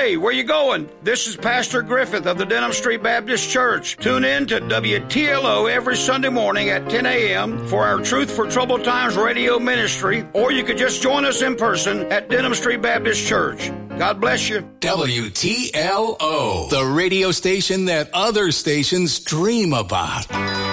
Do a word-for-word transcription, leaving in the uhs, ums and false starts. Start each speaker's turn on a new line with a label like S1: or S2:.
S1: Hey, where you going? This is Pastor Griffith of the Denham Street Baptist Church. Tune in to W T L O every Sunday morning at ten a.m. for our Truth for Troubled Times radio ministry, or you could just join us in person at Denham Street Baptist Church. God bless you.
S2: W T L O, the radio station that other stations dream about.